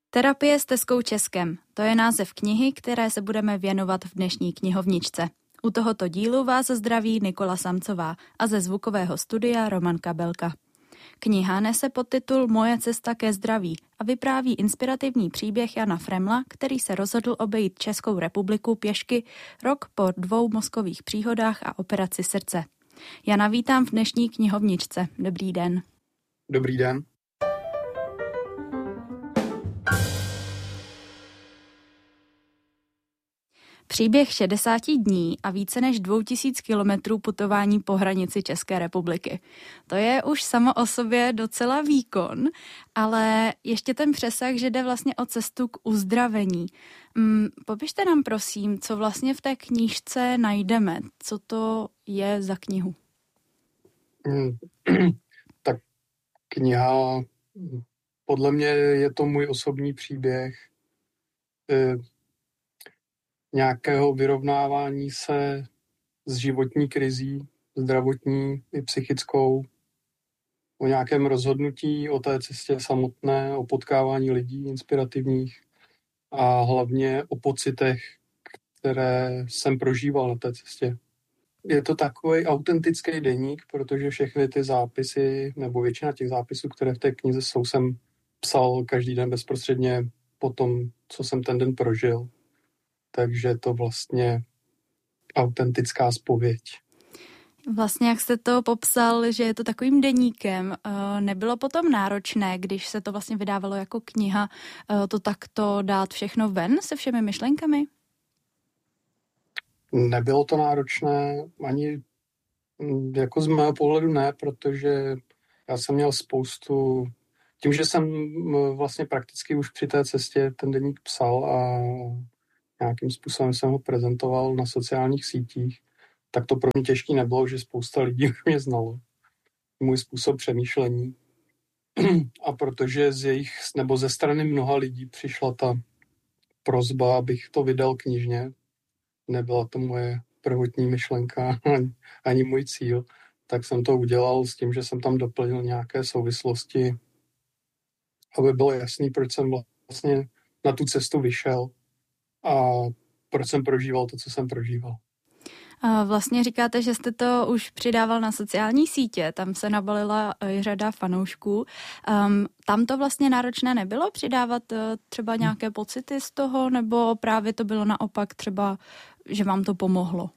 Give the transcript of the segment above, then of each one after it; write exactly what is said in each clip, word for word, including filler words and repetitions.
Terapie stezkou Českem. To je název knihy, které se budeme věnovat v dnešní knihovničce. U tohoto dílu vás zdraví Nikola Samcová a ze zvukového studia Roman Kabelka. Kniha nese podtitul Moje cesta ke zdraví a vypráví inspirativní příběh Jana Fremla, který se rozhodl obejít Českou republiku pěšky rok po dvou mozkových příhodách a operaci srdce. Jana vítám v dnešní knihovničce. Dobrý den. Dobrý den. Příběh šedesáti dní a více než dvou tisíc kilometrů putování po hranici České republiky. To je už samo o sobě docela výkon, ale ještě ten přesah, že jde vlastně o cestu k uzdravení. Hmm, popište nám prosím, co vlastně v té knížce najdeme, co to je za knihu. Hmm. Tak kniha, podle mě je to můj osobní příběh e, nějakého vyrovnávání se s životní krizí, zdravotní i psychickou, o nějakém rozhodnutí, o té cestě samotné, o potkávání lidí inspirativních a hlavně o pocitech, které jsem prožíval na té cestě. Je to takový autentický deník, protože všechny ty zápisy, nebo většina těch zápisů, které v té knize jsou, jsem psal každý den bezprostředně po tom, co jsem ten den prožil. Takže to vlastně autentická zpověď. Vlastně, jak jste to popsal, že je to takovým deníkem, nebylo potom náročné, když se to vlastně vydávalo jako kniha, to takto dát všechno ven se všemi myšlenkami? Nebylo to náročné, ani jako z mého pohledu ne, protože já jsem měl spoustu, tím, že jsem vlastně prakticky už při té cestě ten deník psal a nějakým způsobem jsem ho prezentoval na sociálních sítích, tak to pro mě těžký nebylo, že spousta lidí mě znalo. Můj způsob přemýšlení. A protože z jejich, nebo ze strany mnoha lidí přišla ta prosba, abych to vydal knižně, nebyla to moje prvotní myšlenka ani, ani můj cíl, tak jsem to udělal s tím, že jsem tam doplnil nějaké souvislosti, aby bylo jasný, proč jsem vlastně na tu cestu vyšel a proč jsem prožíval to, co jsem prožíval. Vlastně říkáte, že jste to už přidával na sociální sítě, tam se nabalila řada fanoušků. Um, tam to vlastně náročné nebylo přidávat třeba nějaké pocity z toho, nebo právě to bylo naopak třeba, že vám to pomohlo?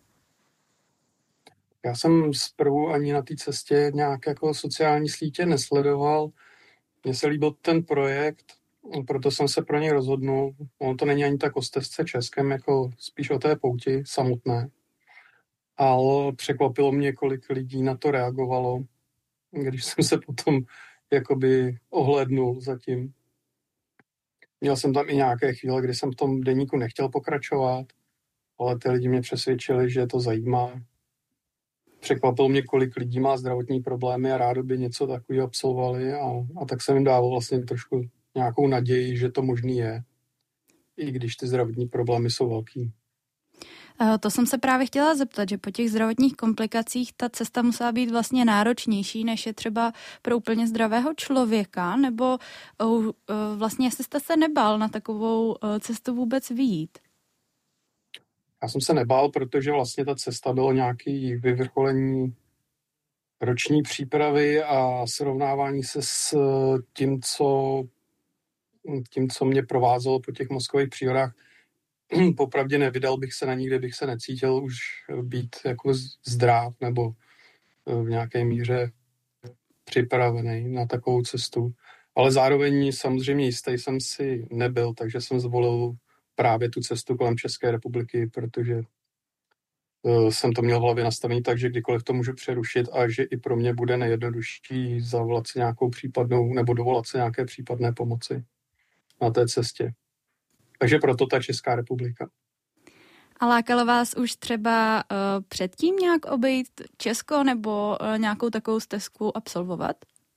Já jsem zprvu ani na té cestě nějak jako sociální sítě nesledoval. Mně se líbil ten projekt, proto jsem se pro něj rozhodnul. Ono to není ani tak o stezce Českém, jako spíš o té pouti samotné. Ale překvapilo mě, kolik lidí na to reagovalo, když jsem se potom jakoby ohlédnul zatím. Měl jsem tam i nějaké chvíle, kdy jsem v tom deníku nechtěl pokračovat, ale ty lidi mě přesvědčili, že to zajímá. Překvapilo mě, kolik lidí má zdravotní problémy a rádo by něco takového absolvovali a, a tak jsem jim dával vlastně trošku nějakou naději, že to možný je, i když ty zdravotní problémy jsou velký. To jsem se právě chtěla zeptat, že po těch zdravotních komplikacích ta cesta musela být vlastně náročnější, než je třeba pro úplně zdravého člověka, nebo vlastně jestli jste se nebál na takovou cestu vůbec vyjít? Já jsem se nebál, protože vlastně ta cesta bylo nějaké vyvrcholení roční přípravy a srovnávání se s tím, co, tím, co mě provázelo po těch mozkových příhodách. Popravdě nevydal bych se na ní, kde bych se necítil už být jako zdrav nebo v nějaké míře připravený na takovou cestu. Ale zároveň samozřejmě jistý jsem si nebyl, takže jsem zvolil právě tu cestu kolem České republiky, protože jsem to měl v hlavě nastavený tak, že kdykoliv to můžu přerušit a že i pro mě bude nejjednodušší zavolat si nějakou případnou nebo dovolat se nějaké případné pomoci na té cestě. Takže proto ta Česká republika. A lákalo vás už třeba uh, předtím nějak obejít Česko nebo uh, nějakou takovou stezku absolvovat?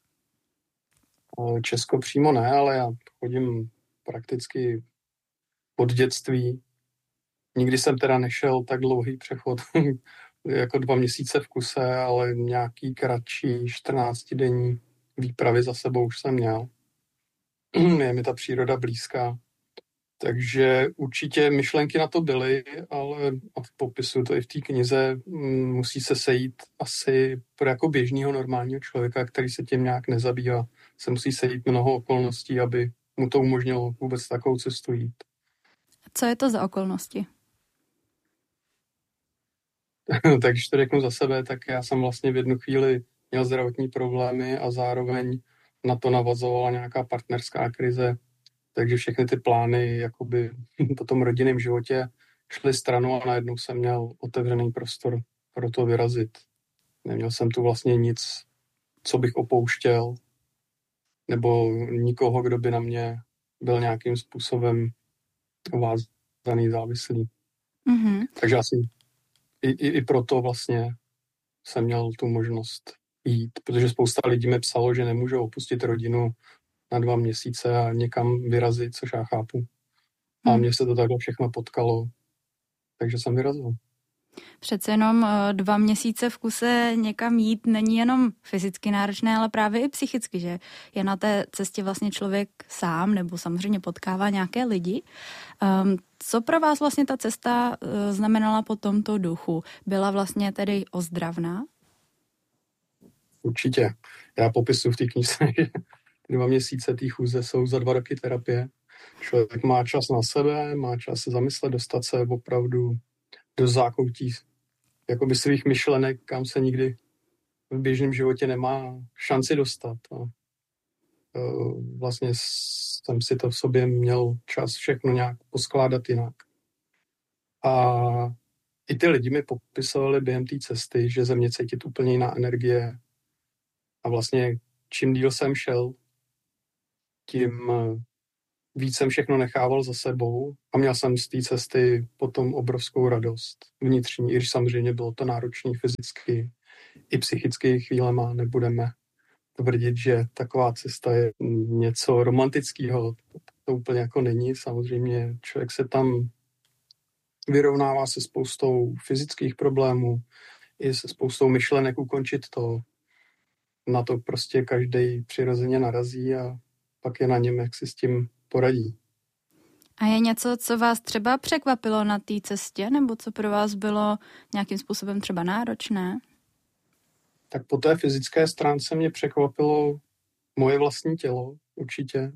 Česko přímo ne, ale já chodím prakticky od dětství. Nikdy jsem teda nešel tak dlouhý přechod, jako dva měsíce v kuse, ale nějaký kratší čtrnáctidenní výpravy za sebou už jsem měl. je mi ta příroda blízká. Takže určitě myšlenky na to byly, ale a popisuju to i v té knize, musí se sejít asi pro jako běžného normálního člověka, který se tím nějak nezabývá, se musí sejít mnoho okolností, aby mu to umožnilo vůbec takovou cestu jít. Co je to za okolnosti? Tak když to řeknu za sebe, tak já jsem vlastně v jednu chvíli měl zdravotní problémy a zároveň na to navazovala nějaká partnerská krize, takže všechny ty plány jakoby po tom rodinném životě šly stranou a najednou jsem měl otevřený prostor pro to vyrazit. Neměl jsem tu vlastně nic, co bych opouštěl, nebo nikoho, kdo by na mě byl nějakým způsobem vázaný, závislý. Mm-hmm. Takže asi i, i, i proto vlastně jsem měl tu možnost jít, protože spousta lidí mi psalo, že nemůžou opustit rodinu na dva měsíce a někam vyrazit, což já chápu. A Hmm. mně se to takhle všechno potkalo, takže jsem vyrazil. Přece jenom dva měsíce v kuse někam jít není jenom fyzicky náročné, ale právě i psychicky, že je na té cestě vlastně člověk sám, nebo samozřejmě potkává nějaké lidi. Um, co pro vás vlastně ta cesta uh, znamenala po tomto duchu? Byla vlastně tedy ozdravná? Určitě. Já popisuju v té knize, že dva měsíce té chůze jsou za dva roky terapie. Člověk má čas na sebe, má čas se zamyslet, dostat se opravdu do zákoutí jakoby svých myšlenek, kam se nikdy v běžném životě nemá šanci dostat. A vlastně jsem si to v sobě měl čas všechno nějak poskládat jinak. A i ty lidi mi popisovali během té cesty, že ze mě cítit úplně jiná energie. A vlastně čím díl jsem šel, tím víc jsem všechno nechával za sebou a měl jsem z té cesty potom obrovskou radost vnitřní, i když samozřejmě bylo to náročné fyzicky i psychicky chvílema, nebudeme tvrdit, že taková cesta je něco romantického. To úplně jako není. Samozřejmě člověk se tam vyrovnává se spoustou fyzických problémů i se spoustou myšlenek ukončit to. Na to prostě každý přirozeně narazí a pak je na něm, jak si s tím poradí. A je něco, co vás třeba překvapilo na té cestě, nebo co pro vás bylo nějakým způsobem třeba náročné? Tak po té fyzické stránce mě překvapilo moje vlastní tělo, určitě.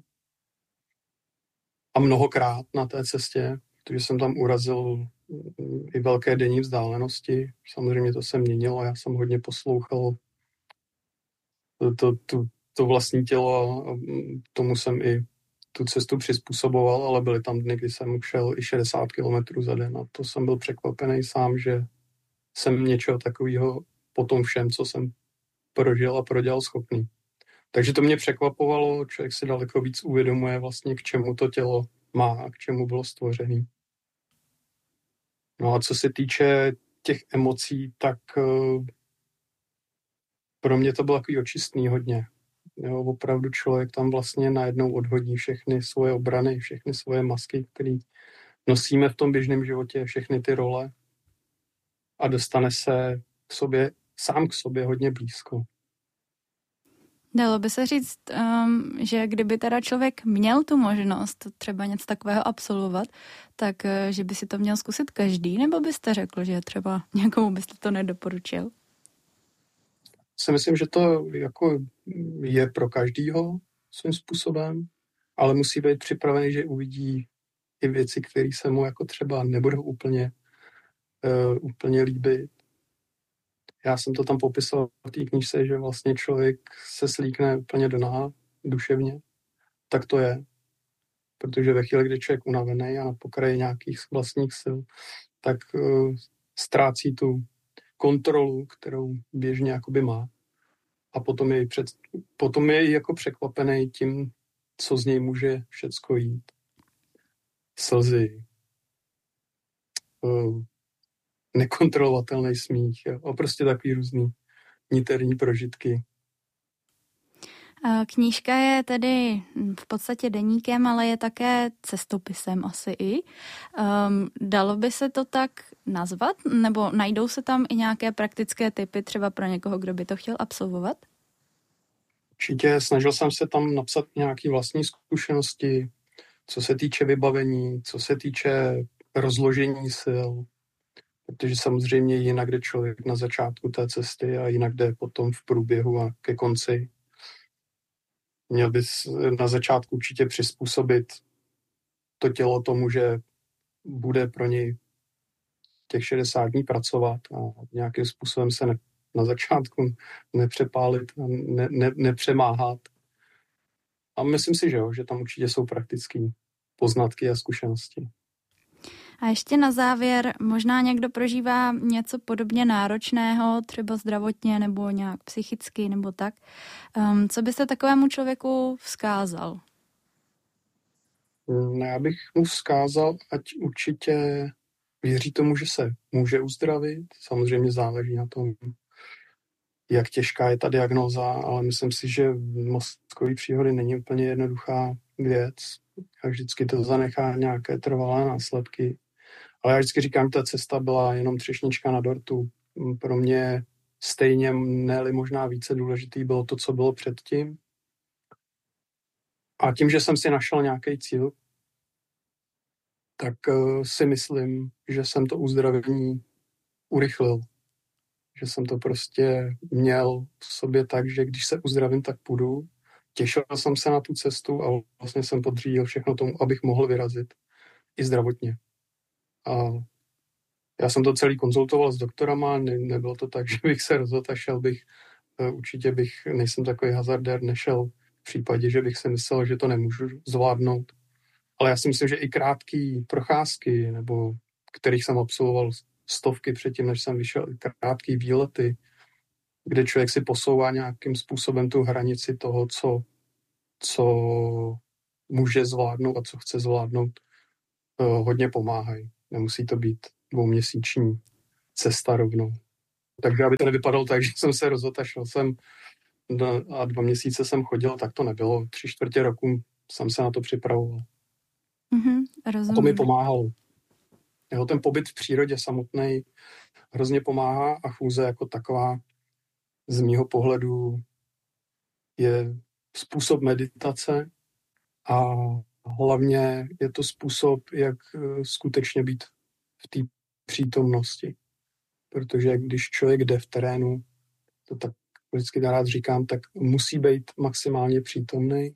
A mnohokrát na té cestě, protože jsem tam urazil i velké denní vzdálenosti. Samozřejmě to se měnilo, já jsem hodně poslouchal to, to, to, to vlastní tělo a tomu jsem i tu cestu přizpůsoboval, ale byly tam dny, kdy jsem šel i šedesát kilometrů za den a to jsem byl překvapený sám, že jsem něčeho takového po tom všem, co jsem prožil a prodělal, schopný. Takže to mě překvapovalo, člověk si daleko víc uvědomuje vlastně, k čemu to tělo má a k čemu bylo stvořený. No a co se týče těch emocí, tak uh, pro mě to bylo takový očistný hodně. Jo, opravdu člověk tam vlastně najednou odhodí všechny svoje obrany, všechny svoje masky, které nosíme v tom běžném životě, všechny ty role a dostane se k sobě, sám k sobě hodně blízko. Dalo by se říct, um, že kdyby teda člověk měl tu možnost třeba něco takového absolvovat, tak že by si to měl zkusit každý, nebo byste řekl, že třeba někomu byste to nedoporučil? Si myslím, že to jako je pro každýho svým způsobem, ale musí být připravený, že uvidí i věci, které se mu jako třeba nebudou úplně, uh, úplně líbit. Já jsem to tam popisoval v té knížce, že vlastně člověk se slíkne úplně do náha duševně. Tak to je. Protože ve chvíli, kdy člověk unavený a na pokraji nějakých vlastních sil, tak uh, ztrácí tu kontrolu, kterou běžně jakoby má. A potom je, před, potom je jako překvapený tím, co z něj může všecko jít. Slzy, uh, nekontrolovatelný smích jo? A prostě takový různý niterní prožitky. Knížka je tedy v podstatě deníkem, ale je také cestopisem asi i. Um, dalo by se to tak nazvat? Nebo najdou se tam i nějaké praktické tipy třeba pro někoho, kdo by to chtěl absolvovat? Určitě snažil jsem se tam napsat nějaké vlastní zkušenosti, co se týče vybavení, co se týče rozložení sil, protože samozřejmě jinak jde člověk na začátku té cesty a jinak jde potom v průběhu a ke konci. Měl bys na začátku určitě přizpůsobit to tělo tomu, že bude pro něj těch šedesát dní pracovat a nějakým způsobem se ne, na začátku nepřepálit a ne, ne, nepřemáhat. A myslím si, že, jo, že tam určitě jsou praktické poznatky a zkušenosti. A ještě na závěr, možná někdo prožívá něco podobně náročného, třeba zdravotně nebo nějak psychicky nebo tak. Um, co byste takovému člověku vzkázal? Já bych mu vzkázal, ať určitě věří tomu, že se může uzdravit. Samozřejmě záleží na tom, jak těžká je ta diagnóza, ale myslím si, že mozkové příhody není úplně jednoduchá věc a vždycky to zanechá nějaké trvalé následky. Ale já vždycky říkám, že ta cesta byla jenom třešnička na dortu. Pro mě stejně, ne-li možná více důležitý, bylo to, co bylo předtím. A tím, že jsem si našel nějaký cíl, tak uh, si myslím, že jsem to uzdravení urychlil. Že jsem to prostě měl v sobě tak, že když se uzdravím, tak půjdu. Těšil jsem se na tu cestu a vlastně jsem podřídil všechno tomu, abych mohl vyrazit i zdravotně. A já jsem to celý konzultoval s doktorama, ne, nebylo to tak, že bych se rozhodl a šel bych, určitě bych, nejsem takový hazardér, nešel v případě, že bych si myslel, že to nemůžu zvládnout. Ale já si myslím, že i krátký procházky, nebo kterých jsem absolvoval stovky předtím, než jsem vyšel, krátký výlety, kde člověk si posouvá nějakým způsobem tu hranici toho, co, co může zvládnout a co chce zvládnout, hodně pomáhají. Nemusí to být dvouměsíční cesta rovnou. Takže aby to nevypadalo tak, že jsem se rozhodl a šel jsem a dva měsíce jsem chodil, tak to nebylo. Tři čtvrtě roku jsem se na to připravoval. Mm-hmm, rozumím. A to mi pomáhalo. Jo, ten pobyt v přírodě samotný hrozně pomáhá a chůze jako taková z mýho pohledu je způsob meditace a hlavně je to způsob, jak skutečně být v té přítomnosti. Protože když člověk jde v terénu, to tak vždycky rád říkám, tak musí být maximálně přítomný,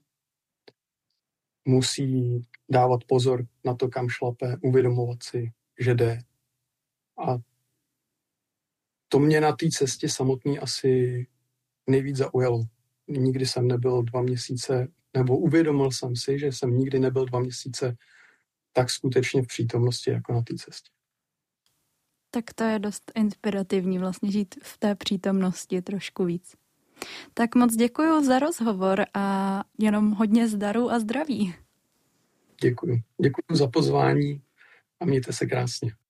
musí dávat pozor na to, kam šlape, uvědomovat si, že jde. A to mě na té cestě samotný asi nejvíc zaujalo. Nikdy jsem nebyl dva měsíce, nebo uvědomil jsem si, že jsem nikdy nebyl dva měsíce tak skutečně v přítomnosti jako na té cestě. Tak to je dost inspirativní vlastně žít v té přítomnosti trošku víc. Tak moc děkuji za rozhovor a jenom hodně zdaru a zdraví. Děkuji. Děkuji za pozvání a mějte se krásně.